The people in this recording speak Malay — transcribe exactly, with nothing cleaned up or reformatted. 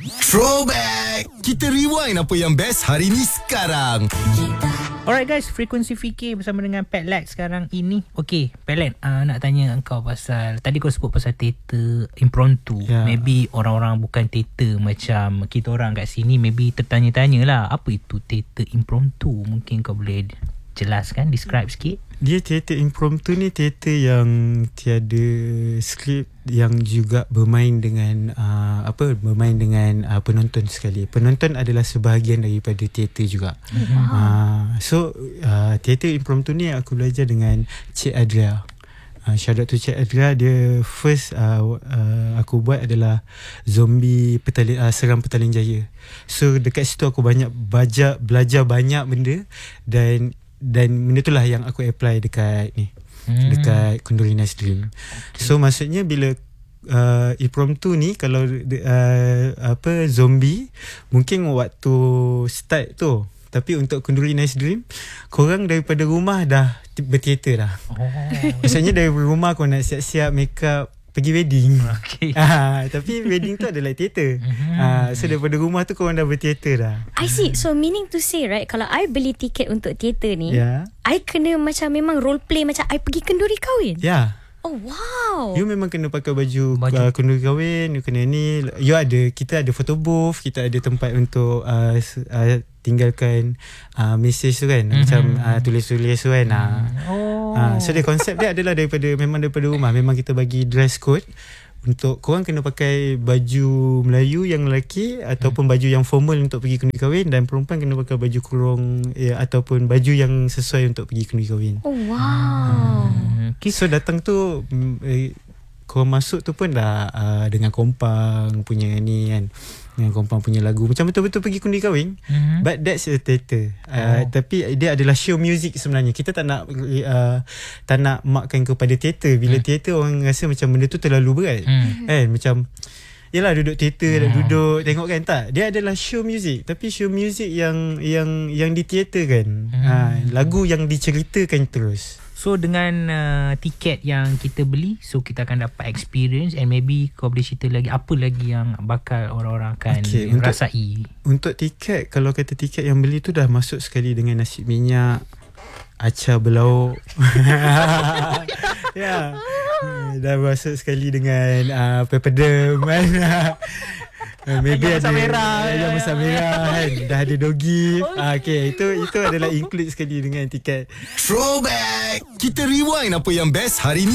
Throwback. Kita rewind apa yang best hari ni sekarang. Alright guys, Frekuensi Fikir bersama dengan Pat Lex sekarang ini. Okay, Pat Lex, uh, nak tanya engkau pasal, tadi kau sebut pasal teater impromptu. Yeah. Maybe orang-orang bukan teater macam kita orang kat sini, maybe tertanya-tanya lah, apa itu teater impromptu? Mungkin kau boleh jelaskan, describe sikit. Dia teater impromptu ni teater yang tiada skrip, yang juga bermain dengan uh, apa bermain dengan uh, penonton sekali. Penonton adalah sebahagian daripada teater juga. Mm-hmm. Uh, so uh, teater impromptu ni aku belajar dengan Cik Adria. Uh, shout out to Cik Adria. Dia first uh, uh, aku buat adalah zombie Petaling, uh, Seram Petaling Jaya. So dekat situ aku banyak belajar belajar banyak benda, dan dan benda itulah yang aku apply dekat ni, hmm. dekat Kunduri Nice Dream. Okay. So maksudnya bila uh, impromptu ni, kalau uh, apa zombie mungkin waktu start tu, tapi untuk Kunduri Nice Dream korang daripada rumah dah berteater dah. Oh. Maksudnya dari rumah kau nak siap-siap make up pergi wedding. Okay. Ah, tapi wedding tu adalah teater. Mm-hmm. Ah, so daripada rumah tu korang dah berteater dah. I see. So meaning to say, right, kalau I beli tiket untuk teater ni, yeah, I kena macam memang role play macam I pergi kenduri kahwin. Ya. Yeah. Oh wow. You memang kena pakai baju, baju. Uh, kenduri kahwin. You kena ni. You ada, kita ada photo booth, kita ada tempat untuk uh, uh, tinggalkan uh, message tu kan, mm-hmm. macam uh, tulis-tulis tu kan. Mm. Oh. Uh, so dia konsep dia adalah daripada memang daripada rumah. Memang kita bagi dress code untuk korang kena pakai baju Melayu yang lelaki, ataupun baju yang formal untuk pergi kenduri kahwin, dan perempuan kena pakai baju kurung ya, ataupun baju yang sesuai untuk pergi kenduri kahwin. Oh wow. Hmm. Okay. So datang tu eh, korang masuk tu pun dah uh, dengan kompang punya ni kan, dengan kompang punya lagu, macam betul-betul pergi kenduri kahwin. Mm-hmm. But that's a theater. Uh, oh. Tapi dia adalah show music sebenarnya. Kita tak nak uh, tak nak makkan kepada theater. Bila mm. theater orang rasa macam benda tu terlalu berat. Mm. Kan, macam yelah duduk teater, mm. dah duduk tengok kan, tak. Dia adalah show music, tapi show music yang yang yang di teater kan. Mm. Ha, lagu yang diceritakan terus. So dengan uh, tiket yang kita beli, so kita akan dapat experience, and maybe kau boleh cerita lagi apa lagi yang bakal orang-orang akan okay, untuk, rasai. Untuk tiket, kalau kata tiket yang beli tu dah masuk sekali dengan nasi minyak, acar belauk. Ya. Dah masuk sekali dengan uh, pepperdem kan. Uh, maybe ayam ada merah, ayam masak merah kan. Dah ada dogi. Ah, okay, itu itu adalah include sekali dengan tiket. Throwback. Kita rewind apa yang best hari ni.